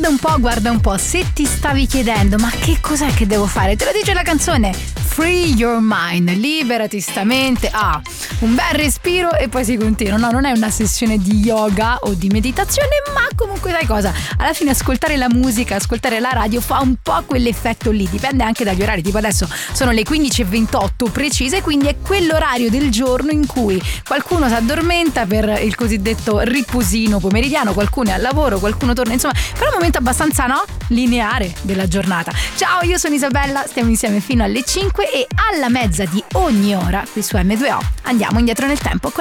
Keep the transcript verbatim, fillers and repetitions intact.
Guarda un po', guarda un po', se ti stavi chiedendo ma che cos'è che devo fare, te lo dice la canzone Free Your Mind, liberati sta mente. Ah, un bel respiro e poi si continua. No, non è una sessione di yoga o di meditazione, ma comunque sai cosa? Alla fine ascoltare la musica, ascoltare la radio fa un po' quell'effetto lì, dipende anche dagli orari, tipo adesso sono le quindici e ventotto precise, quindi è quell'orario del giorno in cui qualcuno si addormenta per il cosiddetto riposino pomeridiano, qualcuno è al lavoro, qualcuno torna, insomma, però è un momento abbastanza, no? Lineare della giornata. Ciao, io sono Isabella, stiamo insieme fino alle cinque e alla mezza di ogni ora qui su emme due o andiamo indietro nel tempo con